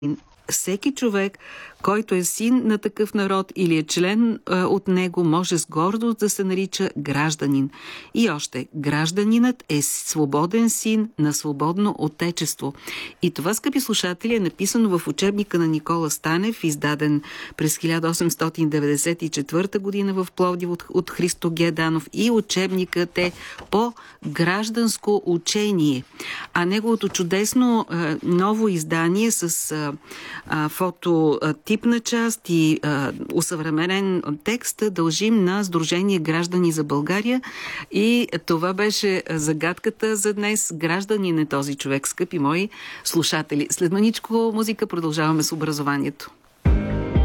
Всеки човек, който е син на такъв народ или е член от него, може с гордост да се нарича гражданин. И още, гражданинът е свободен син на свободно отечество. И това, скъпи слушатели, е написано в учебника на Никола Станев, издаден през 1894 година в Пловдив от Христо Г. Данов, и учебникът е по гражданско учение. А неговото чудесно ново издание с фототипна част и усъвременен текст дължим на Сдружение Граждани за България. И това беше загадката за днес. Гражданин е този човек, скъпи мои слушатели. След маничко музика продължаваме с образованието.